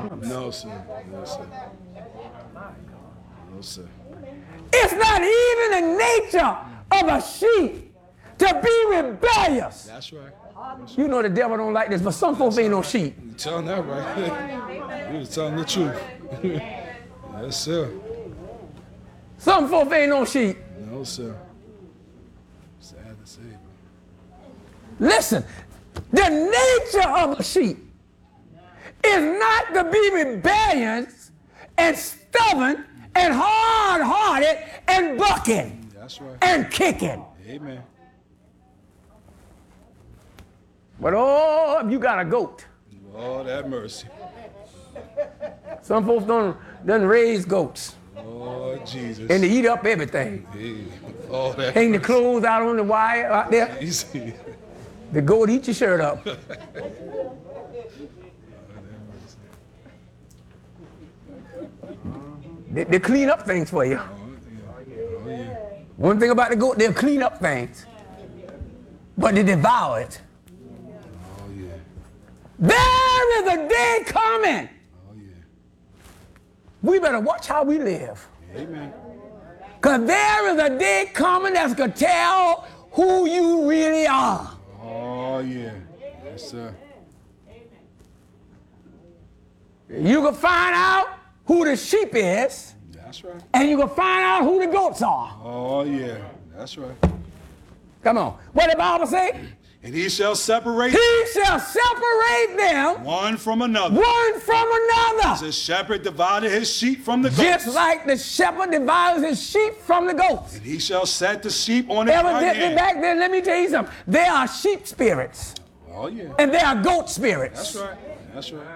arms. No, sir. No, sir. No, sir. It's not even the nature of a sheep to be rebellious. That's right. You know the devil don't like this, but some folks ain't no sheep. You telling that right? You was telling the truth. Yes, sir. Some folks ain't no sheep. No, sir. Sad to say, bro. Listen, the nature of a sheep is not to be rebellious and stubborn and hard-hearted and bucking That's right. and kicking. Amen. But oh, if you got a goat. Lord have mercy. Some folks don't raise goats Lord Jesus. and they eat up everything. Hey, Lord have Hang the mercy. clothes out on the wire out there. Easy. The goat eat your shirt up. They clean up things for you. Oh, yeah. One thing about the goat, they'll clean up things. But they devour it. Oh, yeah. There is a day coming. Oh, yeah. We better watch how we live. Amen. Because there is a day coming that's going to tell who you really are. Oh, yeah. Yes, sir. You can find out who the sheep is, That's right. and you can find out who the goats are. Oh, yeah. That's right. Come on. What the Bible say? And he shall separate He shall separate them one from another. one from another. The shepherd divided his sheep from the goats. Just like the shepherd divides his sheep from the goats. And he shall set the sheep on his right Evidently hand. back then, let me tell you something. There are sheep spirits Oh, yeah. and there are goat spirits. That's right. That's right.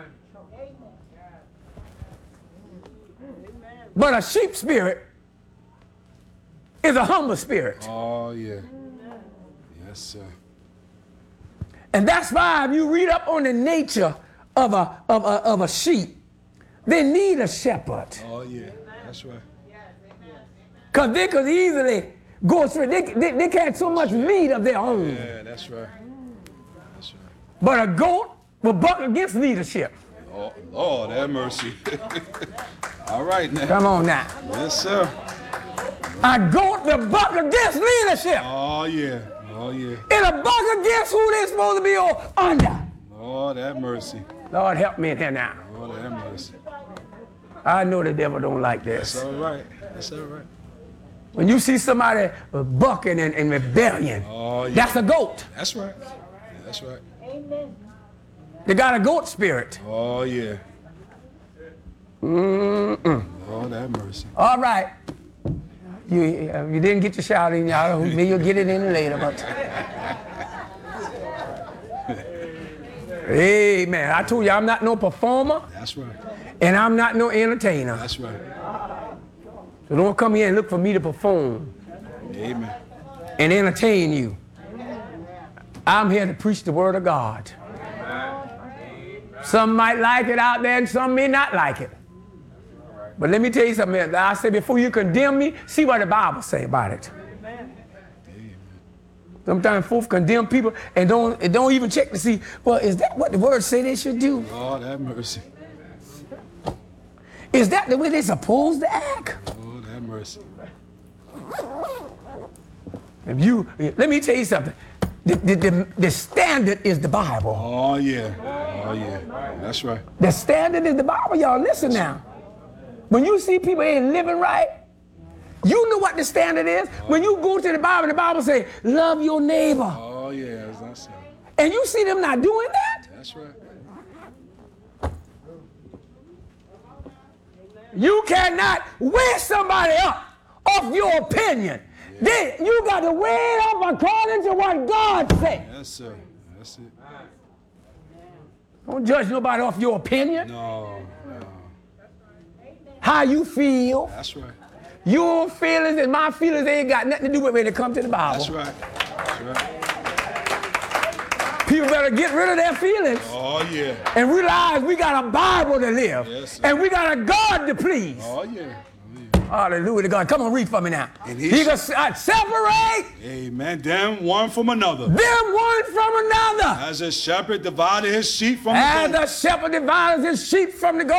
But a sheep spirit is a humble spirit. Oh, yeah. Yes, sir. And that's why if you read up on the nature of a sheep, they need a shepherd. Oh, yeah. That's right. Because they could easily go through, they can't so much meat of their own. Yeah, that's right. That's right. But a goat will buck against leadership. Oh, Lord have mercy. All right, now. Come on now. Yes, sir. A goat will buck against leadership. Oh, yeah. Oh, yeah. It'll buck against who they're supposed to be under. Lord have mercy. Lord help me in here now. Lord have mercy. I know the devil don't like That's this. all right. That's all right. When you see somebody bucking and rebellion, Oh, yeah. that's a goat. That's right. That's right. They got a goat spirit. Oh, yeah. Mm-mm. Lord have mercy. All right. You didn't get your shout in, y'all. Maybe you'll get it in later. But amen. I told you I'm not no performer That's right. and I'm not no entertainer. That's right. So don't come here and look for me to perform Amen. and entertain you. I'm here to preach the word of God. Some might like it out there and some may not like it. But let me tell you something. I say before you condemn me, see what the Bible say about it. Sometimes folks condemn people and don't even check to see, well, is that what the word say they should do? Lord have mercy. Is that the way they're supposed to act? Lord have mercy. Let me tell you something. The standard is the Bible. Oh, yeah. Oh, yeah. That's right. The standard is the Bible, y'all. Listen now. When you see people ain't living right, you know what the standard is. When you go to the Bible say, love your neighbor. Oh, yeah. That's right. And you see them not doing that. That's right. You cannot weigh somebody up off your opinion. You got to weigh it up according to what God said. Yes, sir. That's it. Don't judge nobody off your opinion. No, no. How you feel. That's right. Your feelings and my feelings ain't got nothing to do with when it comes to the Bible. That's right. That's right. People better get rid of their feelings Oh, yeah. and realize we got a Bible to live. Yes, sir. And we got a God to please. Oh, yeah. Hallelujah to God. Come on, read for me now. And He can separate Amen. Them one from another. them one from another. As a shepherd divided his sheep from the As goats. the shepherd divides his sheep from the goats.